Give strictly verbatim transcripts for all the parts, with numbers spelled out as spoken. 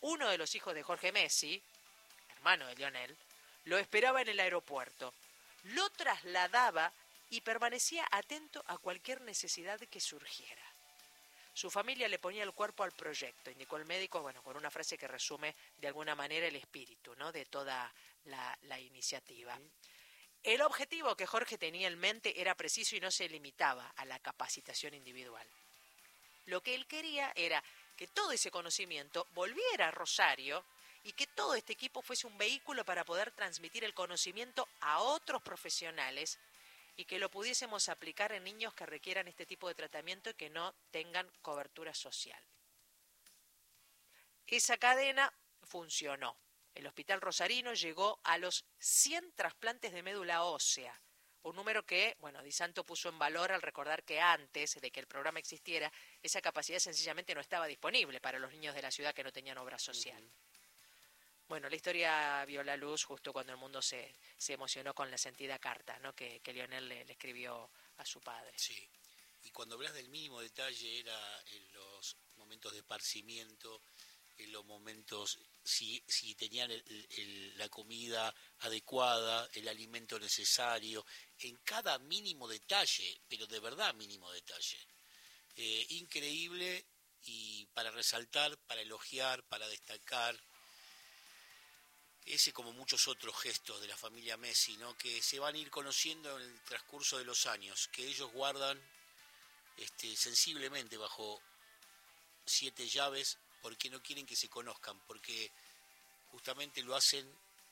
Uno de los hijos de Jorge Messi, hermano de Lionel, lo esperaba en el aeropuerto, lo trasladaba y permanecía atento a cualquier necesidad que surgiera. Su familia le ponía el cuerpo al proyecto, indicó el médico, bueno, con una frase que resume de alguna manera el espíritu, ¿no?, de toda la, la iniciativa. El objetivo que Jorge tenía en mente era preciso y no se limitaba a la capacitación individual. Lo que él quería era que todo ese conocimiento volviera a Rosario y que todo este equipo fuese un vehículo para poder transmitir el conocimiento a otros profesionales y que lo pudiésemos aplicar en niños que requieran este tipo de tratamiento y que no tengan cobertura social. Esa cadena funcionó. El Hospital Rosarino llegó a los cien trasplantes de médula ósea, un número que, bueno, Di Santo puso en valor al recordar que antes de que el programa existiera, esa capacidad sencillamente no estaba disponible para los niños de la ciudad que no tenían obra social. Uh-huh. Bueno, la historia vio la luz justo cuando el mundo se, se emocionó con la sentida carta, ¿no?, que, que Lionel le, le escribió a su padre. Sí, y cuando hablas del mínimo detalle era en los momentos de esparcimiento, en los momentos, si, si tenían el, el, la comida adecuada, el alimento necesario, en cada mínimo detalle, pero de verdad mínimo detalle. Eh, increíble, y para resaltar, para elogiar, para destacar. Ese, como muchos otros gestos de la familia Messi, ¿no?, que se van a ir conociendo en el transcurso de los años, que ellos guardan este, sensiblemente bajo siete llaves, porque no quieren que se conozcan, porque justamente lo hacen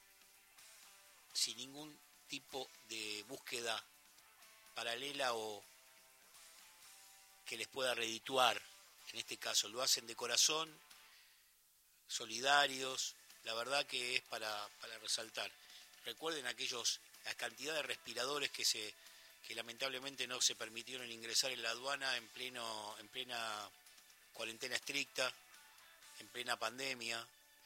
sin ningún tipo de búsqueda paralela o que les pueda redituar. En este caso lo hacen de corazón, solidarios. La verdad que es para, para resaltar. Recuerden aquellos, la cantidad de respiradores que se que lamentablemente no se permitieron ingresar en la aduana en pleno en plena cuarentena estricta, en plena pandemia.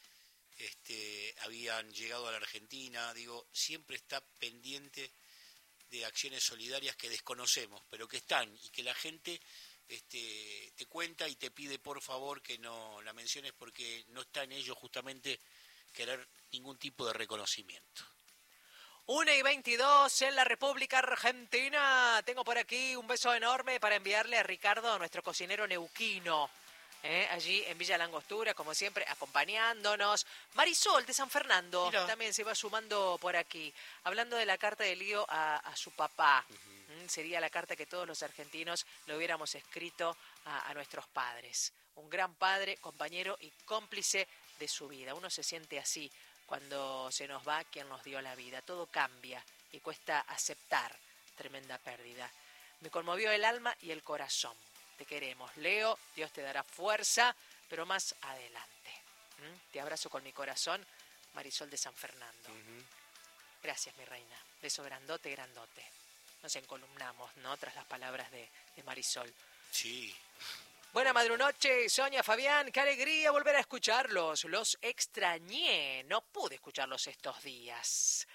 Este, habían llegado a la Argentina. Digo, siempre está pendiente de acciones solidarias que desconocemos, pero que están, y que la gente este, te cuenta y te pide por favor que no la menciones, porque no está en ellos justamente querer ningún tipo de reconocimiento. una y veintidós en la República Argentina. Tengo por aquí un beso enorme para enviarle a Ricardo, nuestro cocinero neuquino, ¿eh? allí en Villa Langostura, como siempre, acompañándonos. Marisol de San Fernando Mira. también se va sumando por aquí, hablando de la carta de Lío a, a su papá. Uh-huh. ¿Mm? Sería la carta que todos los argentinos le hubiéramos escrito a, a nuestros padres. Un gran padre, compañero y cómplice de su vida. Uno se siente así cuando se nos va quien nos dio la vida. Todo cambia y cuesta aceptar tremenda pérdida. Me conmovió el alma y el corazón. Te queremos, Leo. Dios te dará fuerza, pero más adelante. ¿Mm? Te abrazo con mi corazón, Marisol de San Fernando. Uh-huh. Gracias, mi reina. Beso grandote, grandote. Nos encolumnamos, ¿no?, tras las palabras de, de Marisol. Sí. Buena madrunoche, Sonia, Fabián, qué alegría volver a escucharlos. Los extrañé, no pude escucharlos estos días.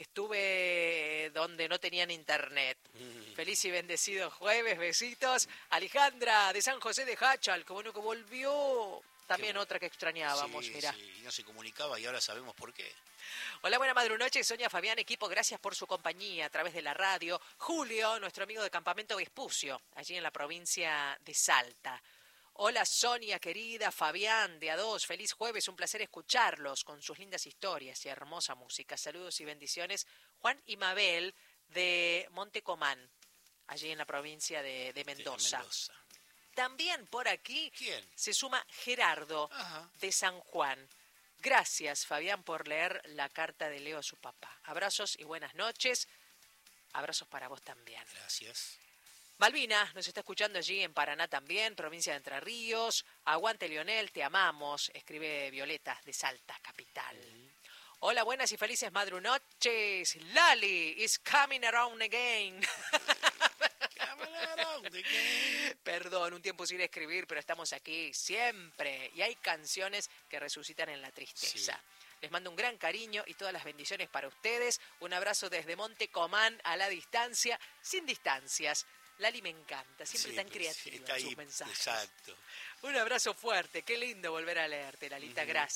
Estuve donde no tenían internet. Mm. Feliz y bendecido jueves, besitos. Alejandra, de San José de Hachal, que bueno que volvió. También qué otra que extrañábamos, sí, mirá. Sí, y no se comunicaba y ahora sabemos por qué. Hola, buena madrunoche, Sonia, Fabián, equipo, gracias por su compañía a través de la radio. Julio, nuestro amigo de Campamento Vespucio, allí en la provincia de Salta. Hola, Sonia, querida, Fabián, de A dos, feliz jueves, un placer escucharlos con sus lindas historias y hermosa música. Saludos y bendiciones, Juan y Mabel, de Montecomán, allí en la provincia de, de Mendoza. De Mendoza. También por aquí ¿Quién? se suma Gerardo, Ajá. de San Juan. Gracias, Fabián, por leer la carta de Leo a su papá. Abrazos y buenas noches. Abrazos para vos también. Gracias. Malvina nos está escuchando allí en Paraná también, provincia de Entre Ríos. Aguante, Lionel, te amamos, escribe Violeta de Salta, capital. Uh-huh. Hola, buenas y felices madrunoches. Lali is coming around again. Perdón, un tiempo sin escribir, pero estamos aquí siempre. Y hay canciones que resucitan en la tristeza. Sí. Les mando un gran cariño y todas las bendiciones para ustedes. Un abrazo desde Montecomán a la distancia, sin distancias. Lali me encanta, siempre sí, tan creativa en sus mensajes. Exacto. Un abrazo fuerte, qué lindo volver a leerte, Lalita, uh-huh. Gracias.